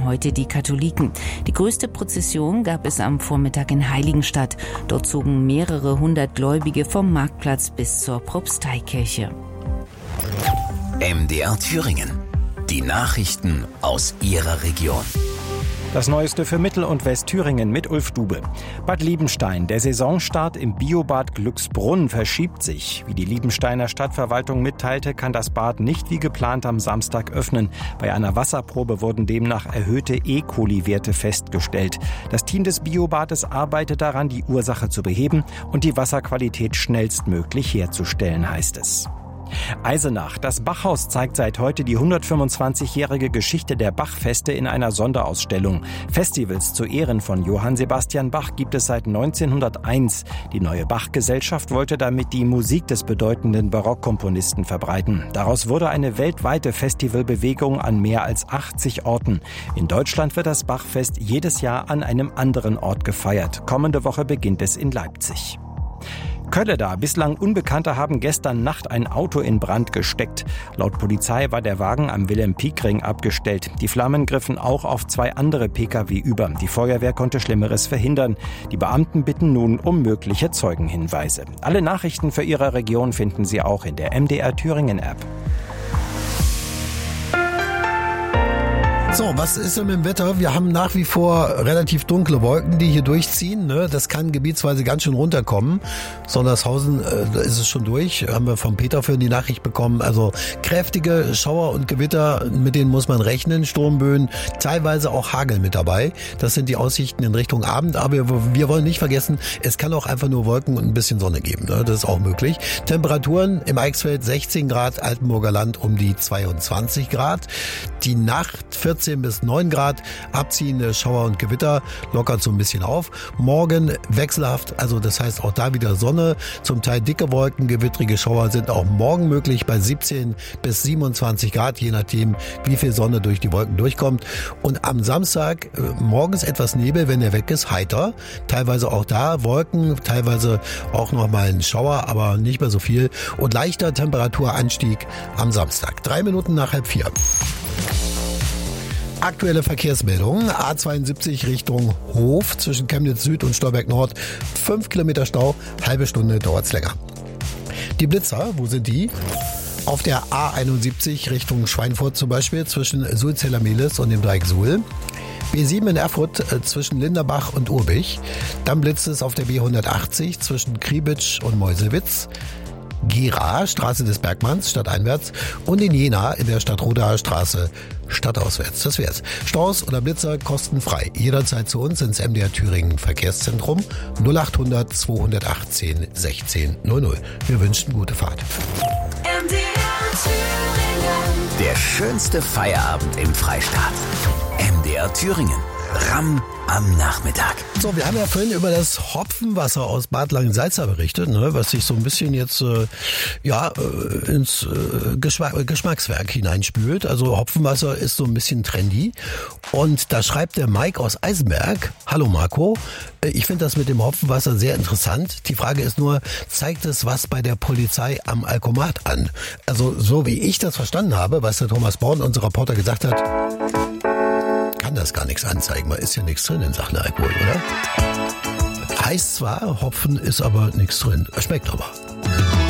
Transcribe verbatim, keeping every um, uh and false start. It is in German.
heute die Katholiken. Die größte Prozession gab es am Vormittag in Heiligenstadt. Dort zogen mehrere hundert Gläubige vom Marktplatz bis zur Propsteikirche. M D R Thüringen. Die Nachrichten aus Ihrer Region. Das Neueste für Mittel- und Westthüringen mit Ulf Dube. Bad Liebenstein. Der Saisonstart im Biobad Glücksbrunn verschiebt sich. Wie die Liebensteiner Stadtverwaltung mitteilte, kann das Bad nicht wie geplant am Samstag öffnen. Bei einer Wasserprobe wurden demnach erhöhte E. coli-Werte festgestellt. Das Team des Biobades arbeitet daran, die Ursache zu beheben und die Wasserqualität schnellstmöglich herzustellen, heißt es. Eisenach. Das Bachhaus zeigt seit heute die hundertfünfundzwanzigjährige Geschichte der Bachfeste in einer Sonderausstellung. Festivals zu Ehren von Johann Sebastian Bach gibt es seit neunzehnhunderteins. Die neue Bach-Gesellschaft wollte damit die Musik des bedeutenden Barockkomponisten verbreiten. Daraus wurde eine weltweite Festivalbewegung an mehr als achtzig Orten. In Deutschland wird das Bachfest jedes Jahr an einem anderen Ort gefeiert. Kommende Woche beginnt es in Leipzig. Kölleda. Bislang Unbekannte haben gestern Nacht ein Auto in Brand gesteckt. Laut Polizei war der Wagen am Wilhelm-Pieck-Ring abgestellt. Die Flammen griffen auch auf zwei andere Pkw über. Die Feuerwehr konnte Schlimmeres verhindern. Die Beamten bitten nun um mögliche Zeugenhinweise. Alle Nachrichten für Ihre Region finden Sie auch in der M D R Thüringen App. So, was ist denn mit dem Wetter? Wir haben nach wie vor relativ dunkle Wolken, die hier durchziehen. Ne? Das kann gebietsweise ganz schön runterkommen. Sondershausen, äh, da ist es schon durch. Haben wir vom Peter für die Nachricht bekommen. Also kräftige Schauer und Gewitter, mit denen muss man rechnen. Sturmböen, teilweise auch Hagel mit dabei. Das sind die Aussichten in Richtung Abend. Aber wir, wir wollen nicht vergessen, es kann auch einfach nur Wolken und ein bisschen Sonne geben. Ne? Das ist auch möglich. Temperaturen im Eichsfeld sechzehn Grad, Altenburger Land um die zweiundzwanzig Grad. Die Nacht vierzehn bis neun Grad, abziehende Schauer und Gewitter, lockert so ein bisschen auf. Morgen wechselhaft, also das heißt auch da wieder Sonne, zum Teil dicke Wolken, gewittrige Schauer sind auch morgen möglich bei siebzehn bis siebenundzwanzig Grad, je nachdem, wie viel Sonne durch die Wolken durchkommt. Und am Samstag äh, morgens etwas Nebel, wenn der weg ist, heiter. Teilweise auch da Wolken, teilweise auch nochmal ein Schauer, aber nicht mehr so viel. Und leichter Temperaturanstieg am Samstag. Drei Minuten nach halb vier. Aktuelle Verkehrsmeldung. A zweiundsiebzig Richtung Hof zwischen Chemnitz Süd und Stolberg Nord. Fünf Kilometer Stau, halbe Stunde dauert's länger. Die Blitzer, wo sind die? Auf der A einundsiebzig Richtung Schweinfurt zum Beispiel zwischen Sulzeller-Mehlis und dem Dreieck Suhl. B sieben in Erfurt äh, zwischen Linderbach und Urbich. Dann blitzt es auf der B hundertachtzig zwischen Kriebitsch und Meuselwitz. Gera, Straße des Bergmanns, stadteinwärts, und in Jena in der Stadtrodaer Straße, stadtauswärts. Das wär's. Staus oder Blitzer kostenfrei. Jederzeit zu uns ins M D R Thüringen Verkehrszentrum null achthundert zweihundertachtzehn sechzehn null null. Wir wünschen gute Fahrt. M D R Thüringen. Der schönste Feierabend im Freistaat. M D R Thüringen. Ramm am Nachmittag. So, wir haben ja vorhin über das Hopfenwasser aus Bad Langensalza berichtet, ne, was sich so ein bisschen jetzt äh, ja äh, ins äh, Geschmack, Geschmackswerk hineinspült. Also Hopfenwasser ist so ein bisschen trendy. Und da schreibt der Mike aus Eisenberg: Hallo Marco, äh, ich finde das mit dem Hopfenwasser sehr interessant. Die Frage ist nur, zeigt es was bei der Polizei am Alkomat an? Also so wie ich das verstanden habe, was der Thomas Born, unser Reporter, gesagt hat, kann das gar nichts anzeigen, weil ist ja nichts drin in Sachen Alkohol, oder? Heißt zwar, Hopfen ist aber nichts drin. Schmeckt aber.